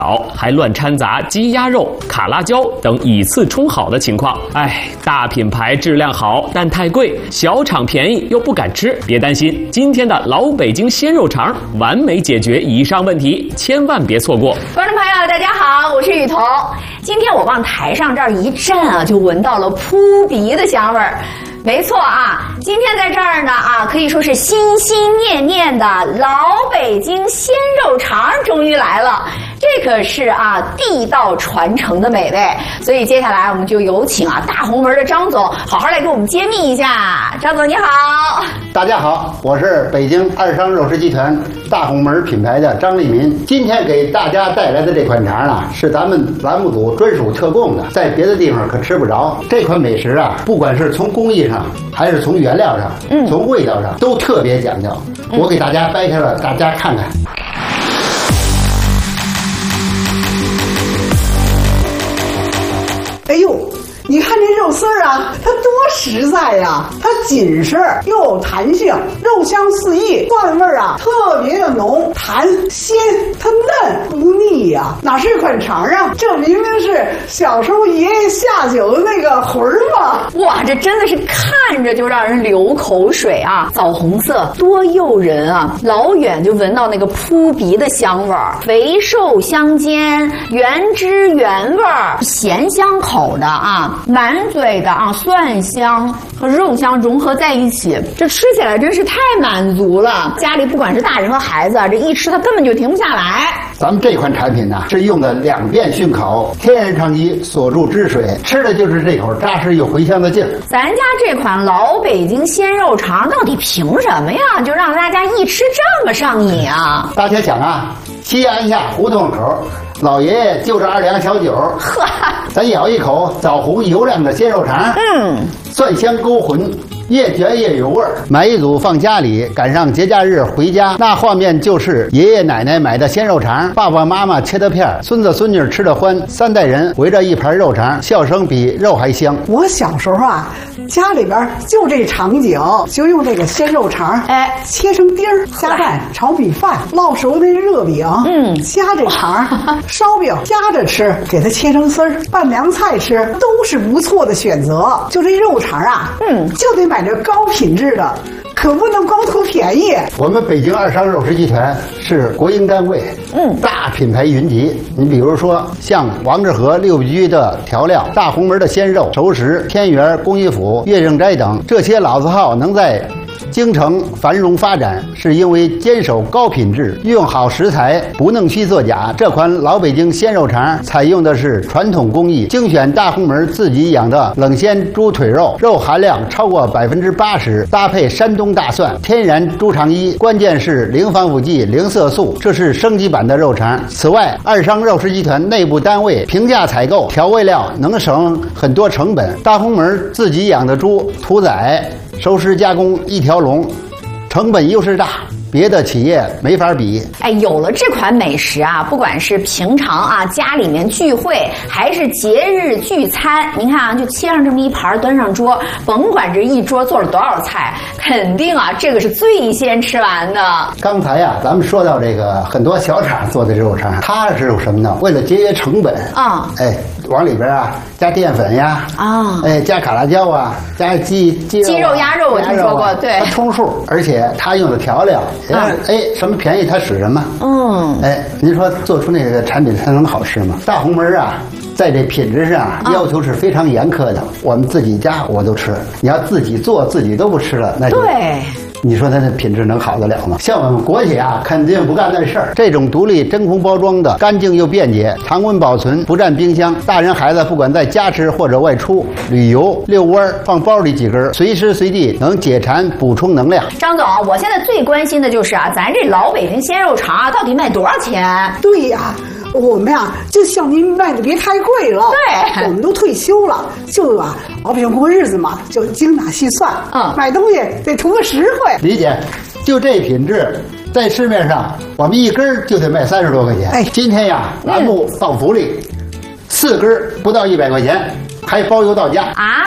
还乱掺杂鸡鸭肉、卡拉椒等以次充好的情况。大品牌质量好，但太贵；小厂便宜又不敢吃。别担心，今天的老北京鲜肉肠完美解决以上问题，千万别错过。 观众朋友，大家好，我是雨桐。今天我往台上这儿一站啊，就闻到了扑鼻的香味儿。没错啊，今天在这儿呢可以说是心心念念的老北京鲜肉肠终于来了。这可是地道传承的美味，所以接下来我们就有请大红门的张总好好来给我们揭秘一下。张总你好。 大家好，我是北京二商肉食集团大红门品牌的张立民。今天给大家带来的这款肠呢，是咱们栏目组专属特供的，在别的地方可吃不着。这款美食不管是从工艺上，还是从原料上，从味道上，都特别讲究。我给大家掰开了，大家看看。 哎呦，你看这肉丝儿它多实在呀！它紧实又有弹性，肉香四溢，蒜味儿特别的浓，弹鲜，它嫩不腻呀！哪是款肠这明明是小时候爷爷下酒的那个魂儿嘛！ 哇，这真的是看着就让人流口水枣红色多诱人老远就闻到那个扑鼻的香味儿，肥瘦相间，原汁原味儿，咸香口的满嘴的蒜香和肉香融合在一起，这吃起来真是太满足了。家里不管是大人和孩子这一吃它根本就停不下来。 咱们这款产品呢，是用的2遍熏烤，天然长鸡锁住汁水，吃的就是这口扎实又回香的劲儿。 咱家这款老北京鲜肉肠到底凭什么呀，就让大家一吃这么上瘾大家想西安下胡同口，老爷爷就着2两小酒，咱咬一口枣红油亮的鲜肉肠，蒜香勾魂，越嚼越有味儿。买一组放家里，赶上节假日回家，那画面就是爷爷奶奶买的鲜肉肠，爸爸妈妈切的片，孙子孙女吃的欢，3代人围着一盘肉肠，笑声比肉还香。 我小时候家里边就这场景，就用这个鲜肉肠，切成丁儿，加蛋炒米饭，烙熟那热饼，加这肠，烧饼夹着吃，给它切成丝儿，拌凉菜吃，都是不错的选择。就这肉肠就得买这高品质的，可不能光图便宜。 我们北京二商肉食集团是国营单位，大品牌云集。你比如说像王致和6居的调料、大红门的鲜肉、熟食、天元、工艺府、岳正斋等这些老字号能在京城繁荣发展，是因为坚守高品质，用好食材，不弄虚作假。这款老北京鲜肉肠采用的是传统工艺，精选大红门自己养的冷鲜猪腿肉，肉含量超过80%，搭配山东大蒜、天然猪肠衣，关键是零防腐剂、零色素，这是升级版的肉肠。此外，二商肉食集团内部单位平价采购调味料，能省很多成本。大红门自己养的猪屠宰熟食加工一条龙，成本优势大，别的企业没法比。 有了这款美食不管是平常家里面聚会，还是节日聚餐，您看就切上这么一盘端上桌，甭管这一桌做了多少菜，肯定这个是最先吃完的。 刚才咱们说到这个很多小厂做的肉肠，它是有什么呢？为了节约成本往里边加淀粉呀，加卡拉椒加鸡肉、鸭肉，我听说过，对， 它充数，而且它用的调料，什么便宜它使什么，您说做出那个产品它能好吃吗？大红门在这品质上要求是非常严苛的，我们自己家我都吃，你要自己做自己都不吃了，那就对。 你说它的品质能好得了吗？像我们国企肯定不干那事儿。这种独立真空包装的，干净又便捷，常温保存，不占冰箱。大人孩子不管在家吃或者外出旅游遛弯，放包里几根，随时随地能解馋补充能量。 张总，我现在最关心的就是咱这老北京鲜肉肠到底卖多少钱？ 对呀。我们就像您卖的别太贵了， 对， 我们都退休了，就老百姓过日子嘛，就精打细算，买东西得图个实惠。 理解，就这品质，在市面上我们一根就得卖30多块钱。今天栏目放福利，4根不到100块钱，还包邮到家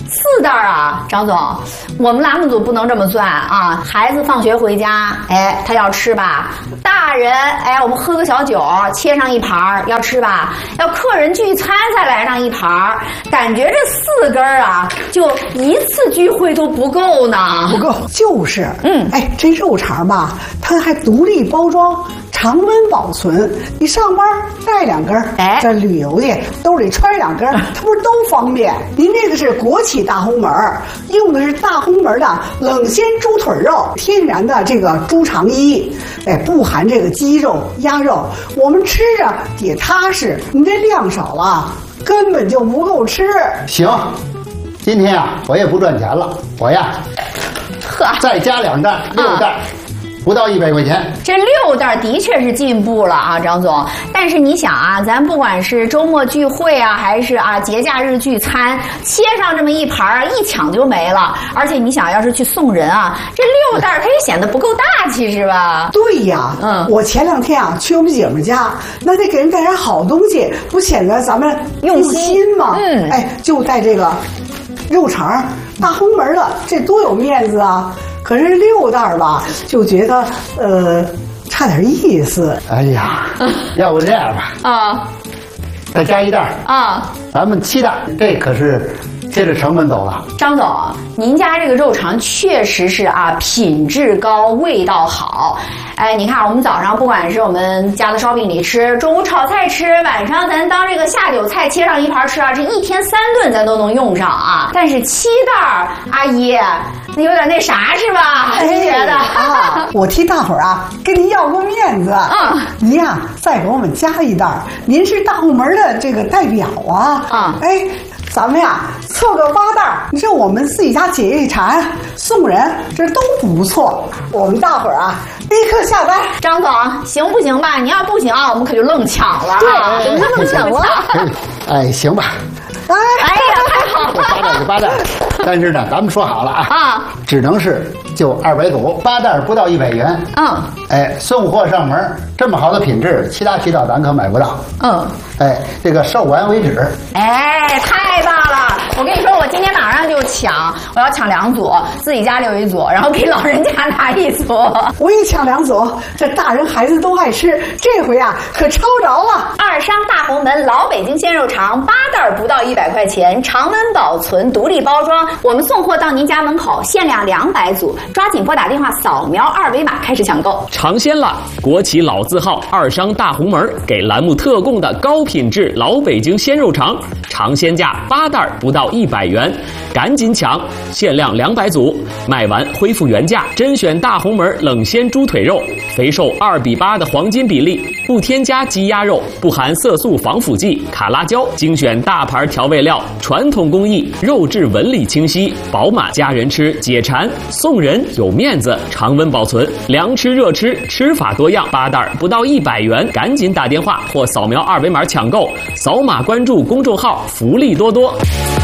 4袋啊，张总，我们栏目组不能这么算啊！孩子放学回家，哎，他要吃吧？大人，哎，我们喝个小酒，切上一盘要吃吧？要客人聚餐再来上一盘，感觉这4根啊，就一次聚会都不够呢。 不够，就是，哎，这肉肠吧，它还独立包装。常温保存，你上班带2根，哎，这旅游去兜里揣2根，它不是都方便？您这个是国企大红门，用的是大红门的冷鲜猪腿肉，天然的这个猪肠衣，哎，不含这个鸡肉、鸭肉，我们吃着也踏实。你这量少了，根本就不够吃。 行，今天啊，我也不赚钱了，我呀，再加2袋，6袋。不到100块钱， 这6袋的确是进步了啊，张总。但是你想啊，咱不管是周末聚会啊，还是啊节假日聚餐，切上这么一盘啊，一抢就没了。而且你想要是去送人啊，这6袋它也显得不够大气，是吧？ 对呀，我前2天啊去我们姐们家，那得给人带点好东西，不显得咱们用心吗？哎，就带这个肉肠，大红门的，这多有面子啊！可是6袋吧，就觉得差点意思。 哎呀，要不这样吧，再加1袋咱们7袋，这可是接着成本走了。 张总，您家这个肉肠确实是啊，品质高，味道好。哎，你看我们早上不管是我们家的烧饼里吃，中午炒菜吃，晚上咱当这个下酒菜切上一盘吃啊，这1天3顿咱都能用上啊。但是7袋，阿姨，那有点那啥是吧？您觉得？ 我替大伙儿啊跟您要个面子。您呀再给我们加1袋，您是大红门的这个代表啊。哎。咱们呀凑个8袋，你说我们自己家解一馋，送人这都不错。我们大伙儿啊立刻下单。 张总，行不行吧？你要不行啊，我们可就愣抢了。 对，怎么能抢了？ 哎，行吧。 哎呀，太好了 ！8袋，但是呢，咱们说好了啊，只能是就200组，8袋不到100元。哎，送货上门，这么好的品质，其他渠道咱可买不到。哎，这个售完为止。 哎，太棒了！我跟你说，我今天马上就抢，我要抢2组，自己家留1组，然后给老人家拿1组。 我也抢2组，这大人孩子都爱吃，这回啊可抄着了。 2商大红门老北京鲜肉肠8袋不到100块钱，常温保存，独立包装，我们送货到您家门口，限量200组，抓紧拨打电话扫描2维码开始抢购。 尝鲜了，国企老字号2商大红门给栏目特供的高品质老北京鲜肉肠，尝鲜价8袋不到100元，赶紧抢，限量200组，卖完恢复原价。甄选大红门冷鲜猪腿肉，肥瘦2:8的黄金比例，不添加鸡鸭肉，不含色素防腐剂、卡拉胶，精选大牌调味料，传统工艺，肉质纹理清晰饱满，家人吃解馋，送人有面子，常温保存，凉吃热吃，吃法多样，8袋不到100元，赶紧打电话或扫描2维码抢购，扫码关注公众号，福利多多。